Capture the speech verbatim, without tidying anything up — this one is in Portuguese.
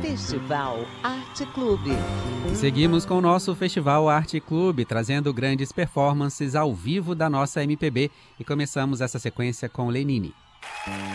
Festival Arte Clube. Seguimos com o nosso Festival Arte Clube, trazendo grandes performances ao vivo da nossa M P B, e começamos essa sequência com Lenine.